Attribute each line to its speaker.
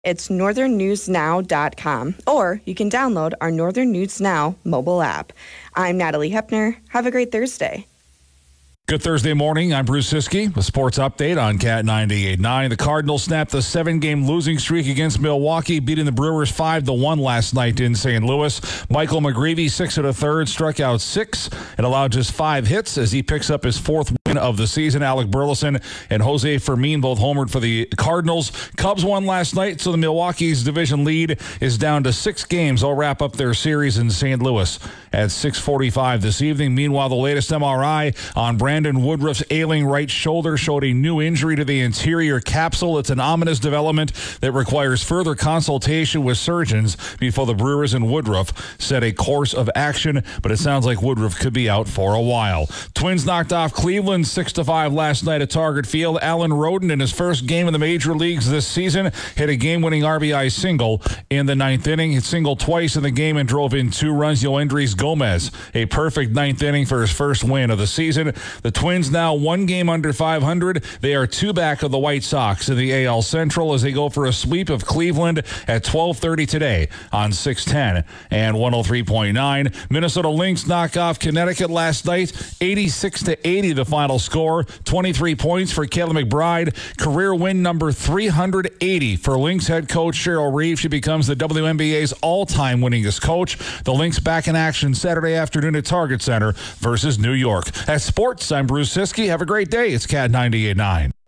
Speaker 1: It's northernnewsnow.com, or you can download our Northern News Now mobile app. I'm Natalie Hepner. Have a great Thursday.
Speaker 2: Good Thursday morning. I'm Bruce Siskey with Sports Update on Cat 98.9. The Cardinals snapped the 7-game losing streak against Milwaukee, beating the Brewers 5-1 last night in St. Louis. Michael McGreevy, 6 1/3, struck out 6 and allowed just 5 hits as he picks up his 4th win of the season. Alec Burleson and Jose Fermin both homered for the Cardinals. Cubs won last night, so the Milwaukee's division lead is down to 6 games. They'll wrap up their series in St. Louis at 6:45 this evening. Meanwhile, the latest MRI on Brandon Woodruff's ailing right shoulder showed a new injury to the anterior capsule. It's an ominous development that requires further consultation with surgeons before the Brewers and Woodruff set a course of action, but it sounds like Woodruff could be out for a while. Twins knocked off Cleveland 6-5 last night at Target Field. Alan Roden, in his first game in the major leagues this season, hit a game-winning RBI single in the 9th inning. He singled twice in the game and drove in 2 runs. Yoendrys Gomez, a perfect 9th inning for his first win of the season. The Twins now 1 game under 500. They are 2 back of the White Sox in the AL Central as they go for a sweep of Cleveland at 12:30 today on 610 and 103.9. Minnesota Lynx knock off Connecticut last night, 86-80 the final score. 23 points for Kayla McBride. Career win number 380 for Lynx head coach Cheryl Reeve. She becomes the WNBA's all-time winningest coach. The Lynx back in action Saturday afternoon at Target Center versus New York. At Sports, I'm Bruce Siskey. Have a great day. It's Cat 98.9.